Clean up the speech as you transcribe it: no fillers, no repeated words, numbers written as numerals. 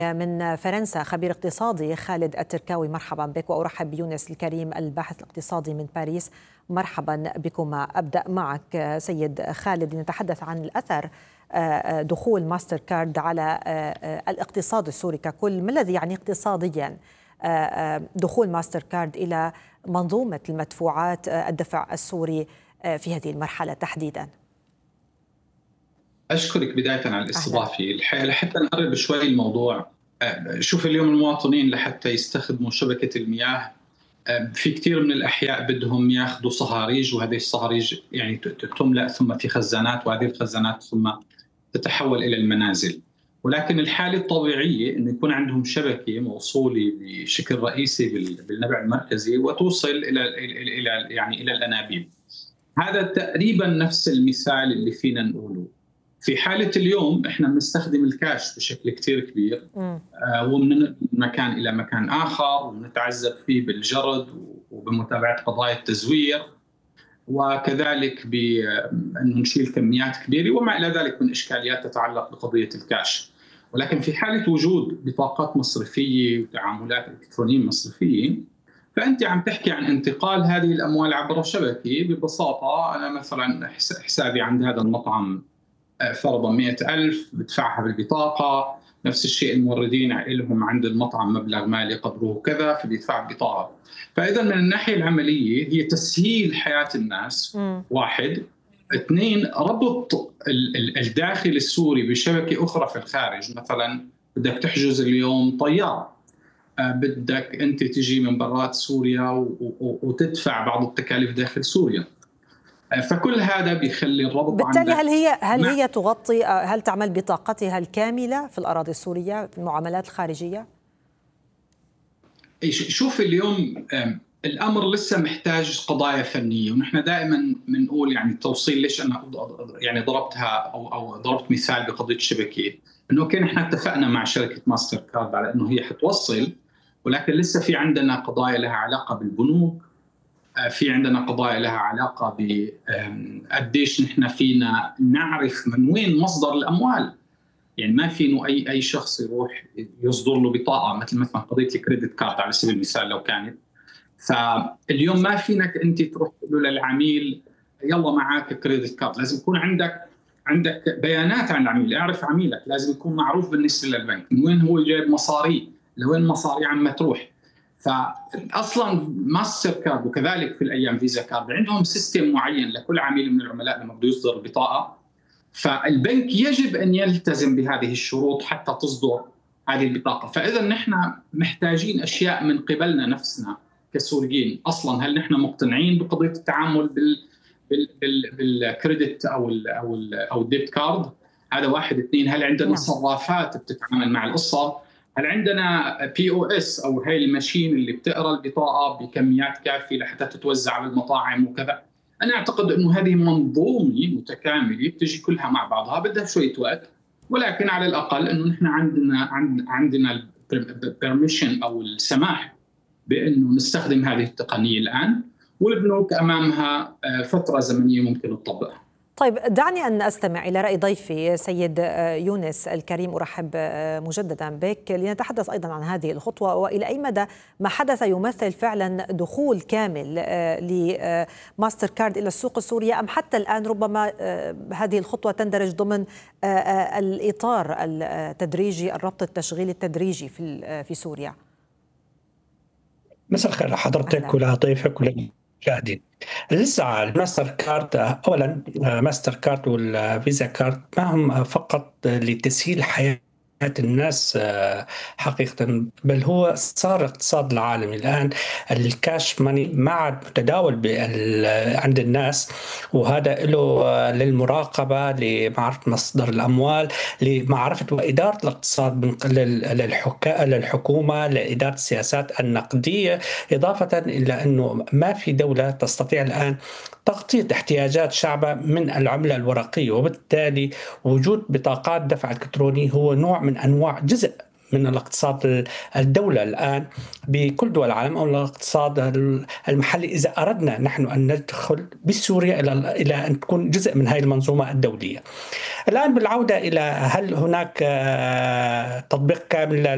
من فرنسا خبير اقتصادي خالد التركاوي، مرحبا بك. وأرحب بيونس الكريم الباحث الاقتصادي من باريس، مرحبا بكما. أبدأ معك سيد خالد، نتحدث عن الأثر دخول ماستر كارد على الاقتصاد السوري ككل. ما الذي يعني اقتصاديا دخول ماستر كارد إلى منظومة المدفوعات الدفع السوري في هذه المرحلة تحديدا؟ أشكرك بداية على الاستضافة. الحقيقة لحتى نقرب شوي الموضوع، شوف اليوم المواطنين لحتى يستخدموا شبكة المياه في كثير من الأحياء بدهم ياخذوا صهاريج، وهذه الصهاريج يعني تملأ ثم في خزانات، وهذه الخزانات ثم تتحول إلى المنازل. ولكن الحالة الطبيعية أن يكون عندهم شبكة موصولة بشكل رئيسي بالنبع المركزي وتوصل إلى الأنابيب. هذا تقريبا نفس المثال اللي فينا نقوله. في حالة اليوم احنا بنستخدم الكاش بشكل كتير كبير، ومن مكان إلى مكان آخر، ونتعذب فيه بالجرد وبمتابعة قضايا التزوير، وكذلك بأن نشيل كميات كبيرة وما إلى ذلك من إشكاليات تتعلق بقضية الكاش. ولكن في حالة وجود بطاقات مصرفية وتعاملات إلكترونية مصرفية، فأنت عم تحكي عن انتقال هذه الأموال عبر شبكة. ببساطة أنا مثلا حسابي عند هذا المطعم فرضا 100,000 بدفعها بالبطاقة، نفس الشيء الموردين لهم عند المطعم مبلغ مالي قدره كذا فبيدفع ببطاقة. فإذا من الناحية العملية هي تسهيل حياة الناس، واحد. اثنين، ربط الداخل السوري بشبكة أخرى في الخارج. مثلا بدك تحجز اليوم طيارة، بدك أنت تجي من برات سوريا وتدفع بعض التكاليف داخل سوريا. فكل هذا بيخلي الربط. بالتالي هل هي تغطي، هل تعمل بطاقتها الكاملة في الأراضي السورية في المعاملات الخارجية؟ شوف اليوم الأمر لسه محتاج قضايا فنية، ونحن دائما بنقول يعني التوصيل. ليش أنا يعني ضربتها أو ضربت مثال بقضية الشبكة؟ إنه كان إحنا اتفقنا مع شركة ماستر كارد على إنه هي حتوصل، ولكن لسه في عندنا قضايا لها علاقة بالبنوك، في عندنا قضايا لها علاقة بقديش نحن فينا نعرف من وين مصدر الأموال. يعني ما فينه أي شخص يروح يصدر له بطاقة مثلا قضية الكريدت كارد على سبيل المثال لو كانت. فاليوم ما فينك أنت تروح تقول للعميل يلا معك كريدت كارد. لازم يكون عندك بيانات عن العميل، اعرف عميلك، لازم يكون معروف بالنسبة للبنك من وين هو جايب مصاريه، لوين مصاريه عم تروح. فاصلا ماستر كارد وكذلك في الايام فيزا كارد عندهم سيستم معين لكل عميل من العملاء لما بده يصدر بطاقه، فالبنك يجب ان يلتزم بهذه الشروط حتى تصدر هذه البطاقه. فاذا نحن محتاجين اشياء من قبلنا نفسنا كسوريين. اصلا هل نحن مقتنعين بقضيه التعامل بالكريدت او الديبت كارد؟ هذا واحد. اثنين، هل عندنا صرافات بتتعامل مع القصه؟ هل عندنا POS أو هاي الماشين اللي بتقرأ البطاقة بكميات كافية لحتى تتوزع بالمطاعم وكذا؟ أنا أعتقد أنه هذه منظومة متكاملة بتجي كلها مع بعضها، بدها شوية وقت، ولكن على الأقل أنه نحن عندنا البرميشن أو السماح بأنه نستخدم هذه التقنية الآن، والبنوك أمامها فترة زمنية ممكن تطبقها. طيب دعني أن أستمع إلى رأي ضيفي سيد يونس الكريم، أرحب مجددا بك، لنتحدث أيضا عن هذه الخطوة وإلى أي مدى ما حدث يمثل فعلا دخول كامل لماستر كارد إلى السوق السورية، أم حتى الآن ربما هذه الخطوة تندرج ضمن الإطار التدريجي، الربط التشغيلي التدريجي في سوريا. مساء الخير لحضرتك ولضيفك وللمشاهدين. لسه الماستر كارد، اولا ماستر كارد والفيزا كارد ما هم فقط لتسهيل حياه الناس حقيقة، بل هو صار اقتصاد العالمي الآن. الكاش ماني ما عاد متداول عند الناس، وهذا له للمراقبة، لمعرفة مصدر الأموال، لمعرفة وإدارة الاقتصاد للحكومة، لإدارة السياسات النقدية، إضافة إلى أنه ما في دولة تستطيع الآن تغطية احتياجات شعبها من العملة الورقية، وبالتالي وجود بطاقات دفع إلكتروني هو نوع من أنواع جزء من الاقتصاد الدولة الآن بكل دول العالم، أو الاقتصاد المحلي، إذا أردنا نحن أن ندخل بسوريا إلى أن تكون جزء من هذه المنظومة الدولية. الآن بالعودة إلى هل هناك تطبيق كامل